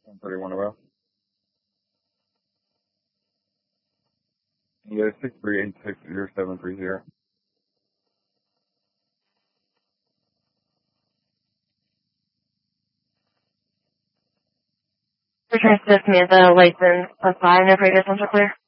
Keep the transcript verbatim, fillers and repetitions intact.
thirty-one oh. Yeah, six three eight six zero seven three zero. Return to Samantha, license plus five, no previous ones are clear.